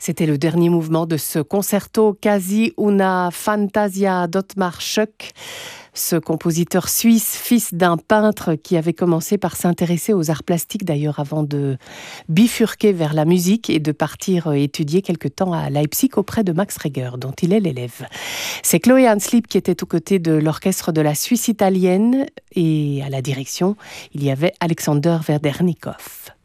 C'était le dernier mouvement de ce concerto Quasi una fantasia d'Ottmar Schoeck, ce compositeur suisse, fils d'un peintre qui avait commencé par s'intéresser aux arts plastiques d'ailleurs avant de bifurquer vers la musique et de partir étudier quelque temps à Leipzig auprès de Max Reger, dont il est l'élève. C'est Chloé Hanslieb qui était aux côtés de l'orchestre de la Suisse italienne et à la direction, il y avait Alexander Werdernikov.